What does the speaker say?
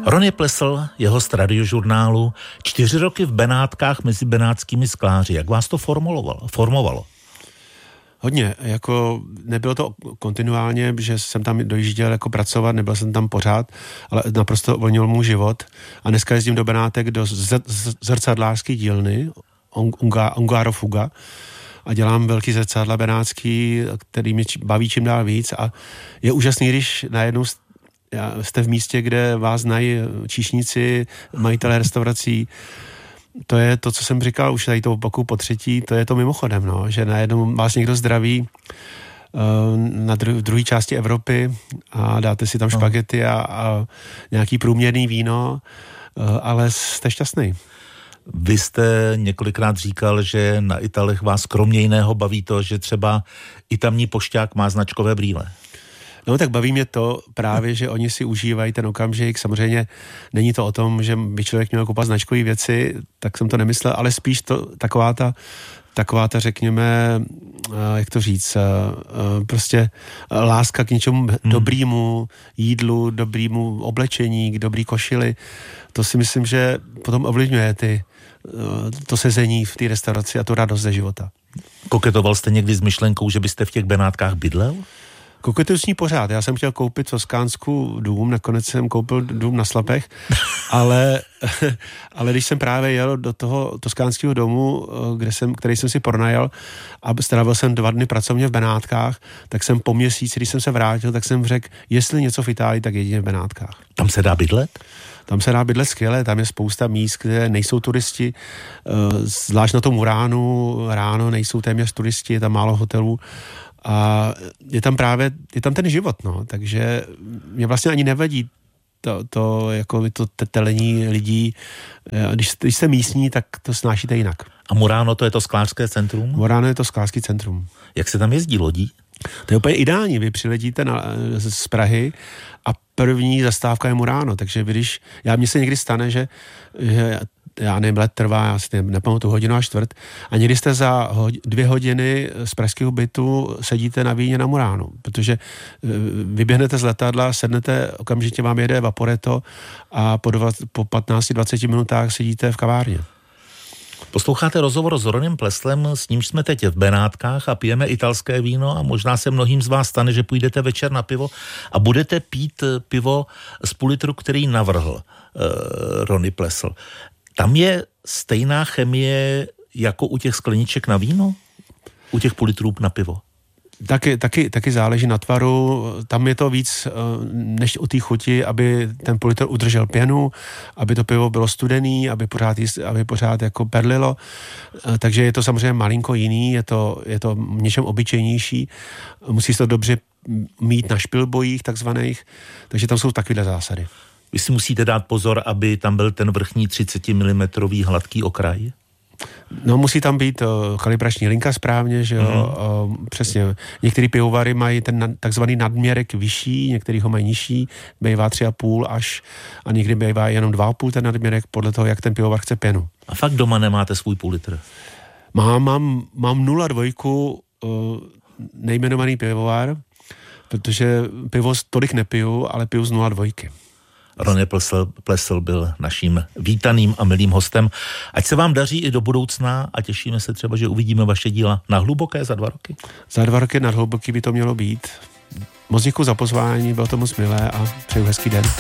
Ronny Plesl, jeho z Radiožurnálu, 4 roky v Benátkách mezi benátskými skláři. Jak vás to formovalo? Hodně, jako nebylo to kontinuálně, že jsem tam dojížděl jako pracovat, nebyl jsem tam pořád, ale naprosto uvolnil můj život. A dneska jezdím do Benátek do zrcadlářské dílny, Ungaro Fuga, a dělám velký zrcadla benátský, který mě baví čím dál víc, a je úžasný, když najednou jste v místě, kde vás znají číšníci, majitelé restaurací. To je to, co jsem říkal, už tady to opakuju po třetí, to je to mimochodem, no, že najednou vás někdo zdraví v druhé části Evropy a dáte si tam špagety a nějaký průměrný víno, ale jste šťastný. Vy jste několikrát říkal, že na Italech vás kromě jiného baví to, že třeba i tamní pošťák má značkové brýle. No tak baví mě to právě, že oni si užívají ten okamžik. Samozřejmě není to o tom, že by člověk měl kupovat značkové věci, tak jsem to nemyslel, ale spíš to taková ta, řekněme, jak to říct, prostě láska k něčemu dobrýmu jídlu, dobrýmu oblečení, k dobrý košili. To si myslím, že potom ovlivňuje to sezení v té restauraci a tu radost ze života. Koketoval jste někdy s myšlenkou, že byste v těch Benátkách bydlel? Koketuju s ní pořád. Já jsem chtěl koupit v Toskánsku dům, nakonec jsem koupil dům na Slapech, ale když jsem právě jel do toho toskánského domu, který jsem si pronajal a strávil jsem 2 dny pracovně v Benátkách, tak jsem po měsíci, když jsem se vrátil, tak jsem řekl, jestli něco v Itálii, tak jedině v Benátkách. Tam se dá bydlet? Tam se dá bydlet skvěle, tam je spousta míst, kde nejsou turisti, zvlášť na tom Muránu, ráno nejsou téměř turisti, je tam málo hotelů. A je tam ten život, no, takže mě vlastně ani nevadí to telení lidí. Když jste místní, tak to snášíte jinak. A Murano, to je to sklářské centrum? Murano je to sklářské centrum. Jak se tam jezdí lodí? To je úplně ideální, vy přiletíte z Prahy a první zastávka je Murano, takže mně se někdy stane, že já nevím, let trvá, já si nepamatuju, 1:15 a někdy jste za 2 hodiny z pražského bytu sedíte na víně na Muránu, protože vyběhnete z letadla, sednete, okamžitě vám jede Vaporetto a po 15-20 minutách sedíte v kavárně. Posloucháte rozhovor s Ronnym Pleslem, s nímž jsme teď v Benátkách a pijeme italské víno a možná se mnohým z vás stane, že půjdete večer na pivo a budete pít pivo z půl litru, který navrhl Ronny Plesl. Tam je stejná chemie jako u těch skleniček na víno? U těch půl litrů na pivo? Taky záleží na tvaru, tam je to víc než u té chuti, aby ten půl litr udržel pěnu, aby to pivo bylo studený, aby pořád jako perlilo, takže je to samozřejmě malinko jiný, je to něčem obyčejnější, musí se to dobře mít na špilbojích takzvaných, takže tam jsou takovéhle zásady. Vy si musíte dát pozor, aby tam byl ten vrchní 30 mm hladký okraj? No, musí tam být kalibrační linka správně, že jo, přesně. Některý pivovary mají ten takzvaný nadměrek vyšší, některý ho mají nižší, bývá 3,5 až, a někdy bývá jenom 2,5 ten nadměrek, podle toho, jak ten pivovar chce pěnu. A fakt doma nemáte svůj půl litr? Mám 0,2 nejmenovaný pivovar, protože pivo tolik nepiju, ale piju z 0,2. Ronny Plesl byl naším vítaným a milým hostem. Ať se vám daří i do budoucna a těšíme se třeba, že uvidíme vaše díla na Hluboké za 2 roky. Za 2 roky na Hluboký by to mělo být. Moc děkuji za pozvání, bylo to moc milé a přeju hezký den.